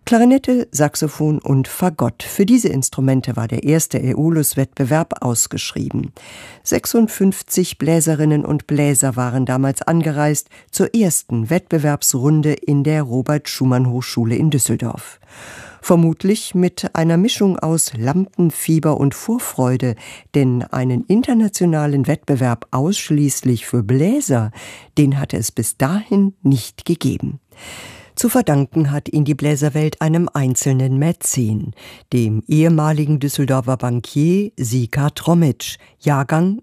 Klarinette, Saxophon und Fagott. Für diese Instrumente war der erste Aeolus-Wettbewerb ausgeschrieben. 56 Bläserinnen und Bläser waren damals angereist zur ersten Wettbewerbsrunde in der Robert-Schumann-Hochschule in Düsseldorf. Vermutlich mit einer Mischung aus Lampenfieber und Vorfreude, denn einen internationalen Wettbewerb ausschließlich für Bläser, den hatte es bis dahin nicht gegeben. Zu verdanken hat ihn die Bläserwelt einem einzelnen Mäzen, dem ehemaligen Düsseldorfer Bankier Sika Tromitsch, Jahrgang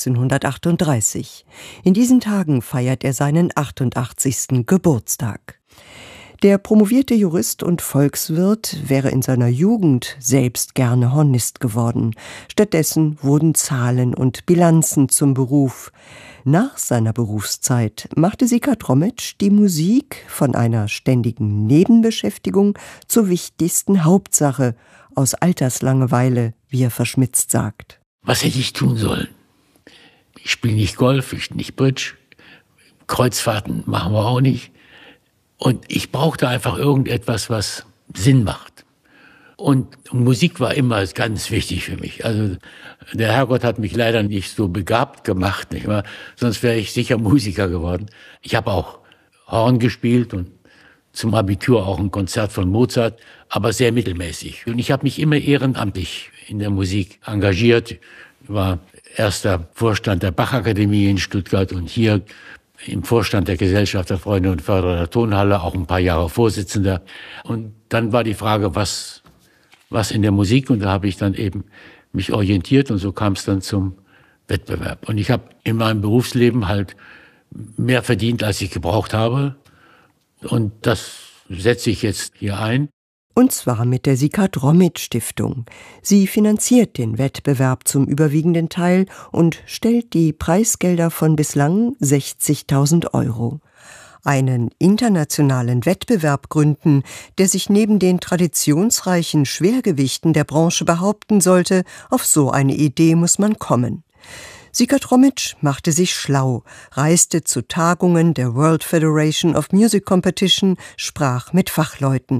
1938. In diesen Tagen feiert er seinen 88. Geburtstag. Der promovierte Jurist und Volkswirt wäre in seiner Jugend selbst gerne Hornist geworden. Stattdessen wurden Zahlen und Bilanzen zum Beruf. Nach seiner Berufszeit machte Sika Tromitsch die Musik von einer ständigen Nebenbeschäftigung zur wichtigsten Hauptsache, aus Alterslangeweile, wie er verschmitzt sagt. Was hätte ich tun sollen? Ich spiele nicht Golf, ich nicht Bridge, Kreuzfahrten machen wir auch nicht. Und ich brauchte einfach irgendetwas, was Sinn macht. Und Musik war immer ganz wichtig für mich. Also der Herrgott hat mich leider nicht so begabt gemacht, nicht wahr? Sonst wäre ich sicher Musiker geworden. Ich habe auch Horn gespielt und zum Abitur auch ein Konzert von Mozart, aber sehr mittelmäßig. Und ich habe mich immer ehrenamtlich in der Musik engagiert. Ich war erster Vorstand der Bachakademie in Stuttgart und hier im Vorstand der Gesellschaft der Freunde und Förderer der Tonhalle, auch ein paar Jahre Vorsitzender. Und dann war die Frage, was in der Musik, und da habe ich dann eben mich orientiert und so kam es dann zum Wettbewerb. Und ich habe in meinem Berufsleben halt mehr verdient, als ich gebraucht habe, und das setze ich jetzt hier ein. Und zwar mit der Sika Tromitsch Stiftung. Sie finanziert den Wettbewerb zum überwiegenden Teil und stellt die Preisgelder von bislang 60.000 €. Einen internationalen Wettbewerb gründen, der sich neben den traditionsreichen Schwergewichten der Branche behaupten sollte, auf so eine Idee muss man kommen. Sika Tromitsch machte sich schlau, reiste zu Tagungen der World Federation of Music Competition, sprach mit Fachleuten.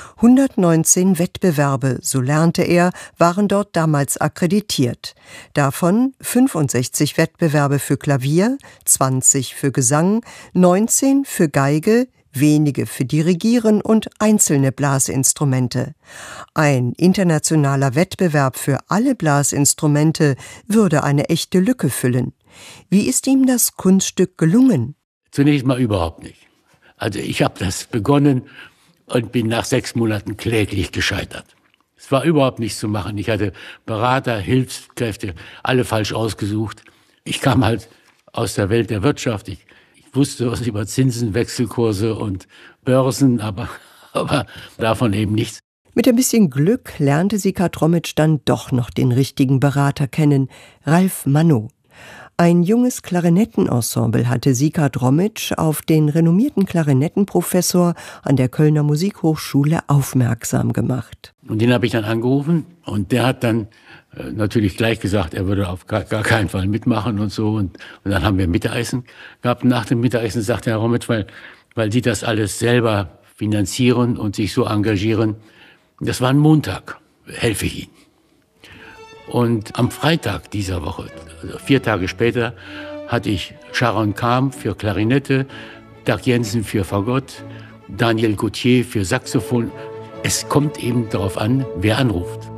119 Wettbewerbe, so lernte er, waren dort damals akkreditiert. Davon 65 Wettbewerbe für Klavier, 20 für Gesang, 19 für Geige, wenige für Dirigieren und einzelne Blasinstrumente. Ein internationaler Wettbewerb für alle Blasinstrumente würde eine echte Lücke füllen. Wie ist ihm das Kunststück gelungen? Zunächst mal überhaupt nicht. Also ich habe das begonnen und bin nach 6 Monaten kläglich gescheitert. Es war überhaupt nichts zu machen. Ich hatte Berater, Hilfskräfte, alle falsch ausgesucht. Ich kam halt aus der Welt der Wirtschaft. Ich wusste was über Zinsen, Wechselkurse und Börsen, aber davon eben nichts. Mit ein bisschen Glück lernte Sika Tromitsch dann doch noch den richtigen Berater kennen, Ralf Manno. Ein junges Klarinettenensemble hatte Sika Tromitsch auf den renommierten Klarinettenprofessor an der Kölner Musikhochschule aufmerksam gemacht. Und den habe ich dann angerufen und der hat dann natürlich gleich gesagt, er würde auf gar keinen Fall mitmachen und so. Und dann haben wir Mittagessen gehabt. Nach dem Mittagessen sagte Herr Tromitsch, weil die das alles selber finanzieren und sich so engagieren, das war ein Montag, helfe ich Ihnen. Und am Freitag dieser Woche, also 4 Tage später, hatte ich Sharon Kam für Klarinette, Dag Jensen für Fagott, Daniel Gauthier für Saxophon. Es kommt eben darauf an, wer anruft.